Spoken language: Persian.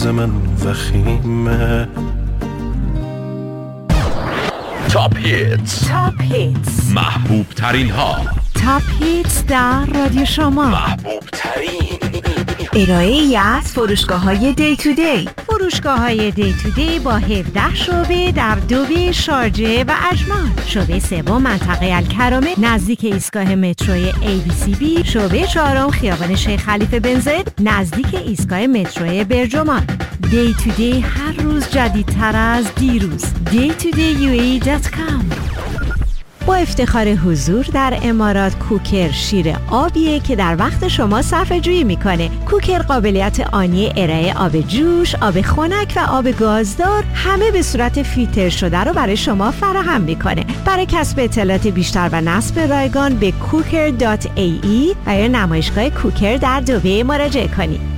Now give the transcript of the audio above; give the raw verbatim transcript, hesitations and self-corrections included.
روز من وخیمه. تاپ هیتس، تاپ هیتس، محبوب ترین ها. تاپ هیتس در رادیو شما. محبوب ترین ارائه ای از فروشگاه های دی تو دی. فروشگاه های دی تو دی با هفده شعبه در دوبه، شارجه و اجمان. شعبه سوم منطقه الکرامه نزدیک ایستگاه متروی ای بی سی بی. شعبه چهارم خیابان شیخ خلیفه بن زاید نزدیک ایستگاه متروی برجمان. دی تو دی هر روز جدیدتر از دیروز. دی تو دی یو ای دات کام. با افتخار حضور در امارات کوکر شیر آبیه که در وقت شما صرفه جویی میکنه. کوکر قابلیت آنی ارائه آب جوش، آب خنک و آب گازدار همه به صورت فیلتر شده رو برای شما فراهم میکنه. برای کسب اطلاعات بیشتر و نصب رایگان به کوکر دات ای ای و یا نمایشگاه کوکر در دبی مراجعه کنید.